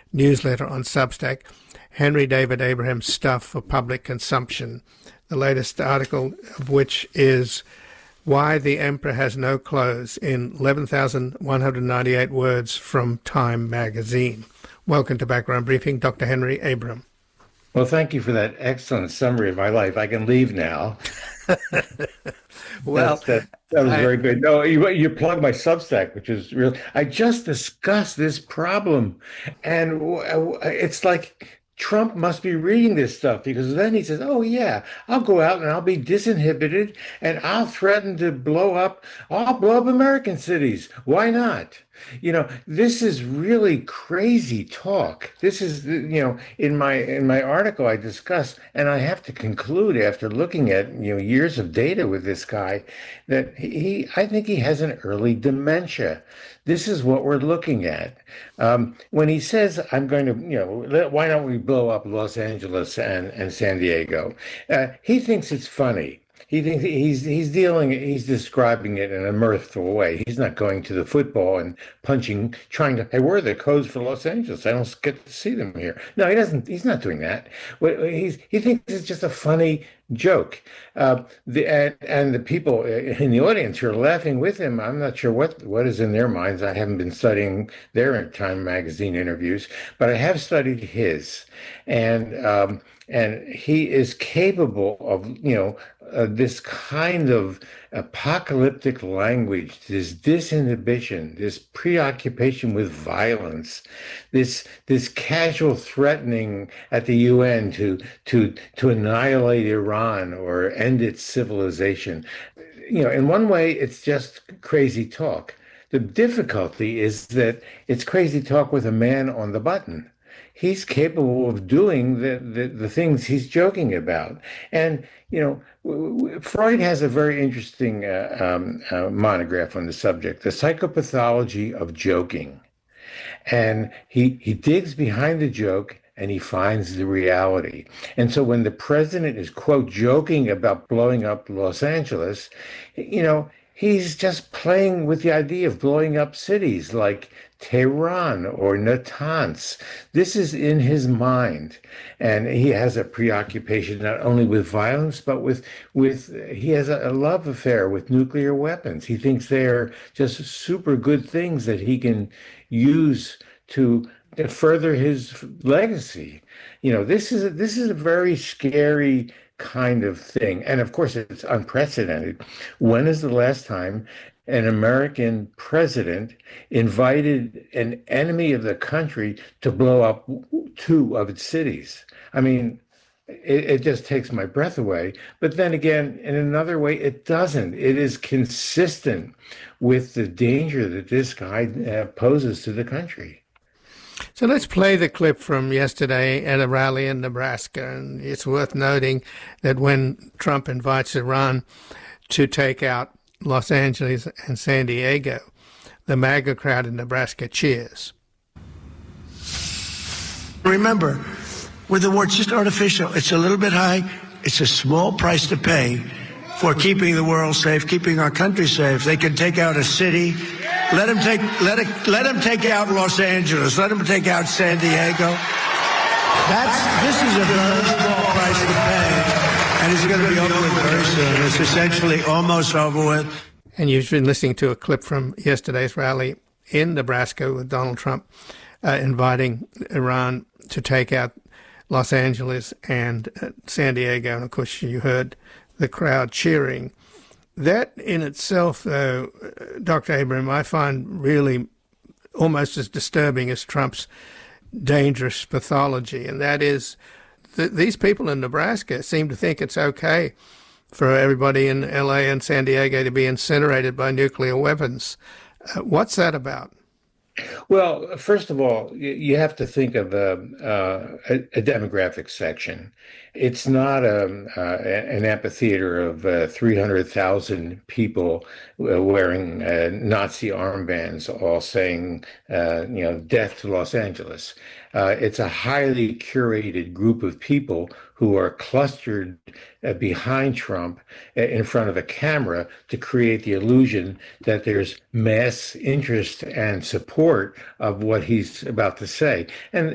newsletter on Substack, Henry David Abraham Stuff for Public Consumption, the latest article of which is Why the Emperor Has No Clothes in 11,198 words from Time magazine. Welcome to Background Briefing, Dr. Henry Abraham. Well, thank you for that excellent summary of my life. I can leave now. Well, that was very good. No, you plugged my Substack, which is real. I just discussed this problem, and it's like Trump must be reading this stuff, because then he says, oh, yeah, I'll go out and I'll be disinhibited and I'll threaten to I'll blow up American cities. Why not? This is really crazy talk. This is, in my article I discuss, and I have to conclude after looking at, years of data with this guy, that I think he has an early dementia. This is what we're looking at. When he says, I'm going to, why don't we blow up Los Angeles and San Diego? He thinks it's funny. He thinks he's describing it in a mirthful way. He's not going to the football and hey, where are the codes for Los Angeles? I don't get to see them here. No, he doesn't. He's not doing that. He thinks it's just a funny joke. And the people in the audience who are laughing with him, I'm not sure what is in their minds. I haven't been studying their Time magazine interviews, but I have studied his. And he is capable of, this kind of apocalyptic language, this disinhibition, this preoccupation with violence, this casual threatening at the UN to annihilate Iran or end its civilization. In one way, it's just crazy talk. The difficulty is that it's crazy talk with a man on the button. He's capable of doing the things he's joking about. And, Freud has a very interesting monograph on the subject, The Psychopathology of Joking. And he digs behind the joke and he finds the reality. And so when the president is, quote, joking about blowing up Los Angeles, he's just playing with the idea of blowing up cities like Tehran or Natanz. This is in his mind. And he has a preoccupation not only with violence, but he has a love affair with nuclear weapons. He thinks they're just super good things that he can use to further his legacy. This is a very scary kind of thing. And of course, it's unprecedented. When is the last time an American president invited an enemy of the country to blow up two of its cities? I mean, it just takes my breath away. But then again, in another way, it doesn't. It is consistent with the danger that this guy poses to the country. So let's play the clip from yesterday at a rally in Nebraska. And it's worth noting that when Trump invites Iran to take out Los Angeles and San Diego, the MAGA crowd in Nebraska cheers. Remember, with the war, it's just artificial. It's a little bit high. It's a small price to pay for keeping the world safe, keeping our country safe. They can take out a city. Let him take out Los Angeles. Let him take out San Diego. This is a very small price to pay, and it's going to be over with very soon. It's essentially almost over with. And you've been listening to a clip from yesterday's rally in Nebraska with Donald Trump inviting Iran to take out Los Angeles and San Diego. And of course, you heard the crowd cheering. That in itself, though, Dr. Abraham, I find really almost as disturbing as Trump's dangerous pathology. And that is that these people in Nebraska seem to think it's okay for everybody in LA and San Diego to be incinerated by nuclear weapons. What's that about? Well, first of all, you have to think of a demographic section. It's not an amphitheater of 300,000 people wearing Nazi armbands, all saying, death to Los Angeles. It's a highly curated group of people who are clustered behind Trump in front of a camera to create the illusion that there's mass interest and support of what he's about to say. And